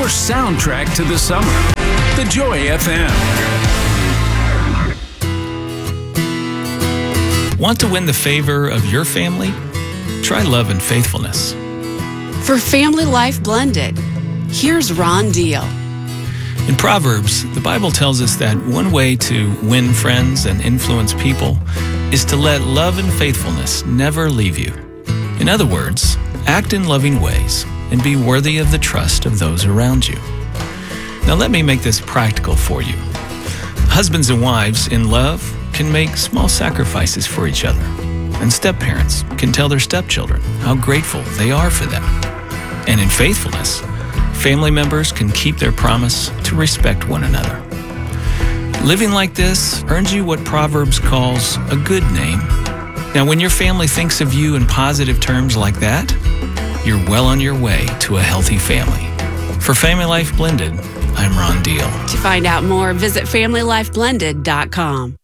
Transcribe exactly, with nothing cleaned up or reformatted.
your soundtrack to the summer. The Joy F M. Want to win the favor of your family? Try love and faithfulness. For Family Life Blended, here's Ron Deal. In Proverbs, the Bible tells us that one way to win friends and influence people is to let love and faithfulness never leave you. In other words, act in loving ways and be worthy of the trust of those around you. Now let me make this practical for you. Husbands and wives in love can make small sacrifices for each other, and step-parents can tell their stepchildren how grateful they are for them. And in faithfulness, family members can keep their promise to respect one another. Living like this earns you what Proverbs calls a good name. Now, when your family thinks of you in positive terms like that, you're well on your way to a healthy family. For Family Life Blended, I'm Ron Deal. To find out more, visit family life blended dot com.